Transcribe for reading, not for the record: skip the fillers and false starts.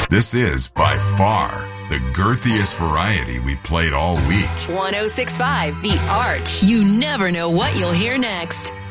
This is, by far, the girthiest variety we've played all week. 1065 The Arch. You never know what you'll hear next.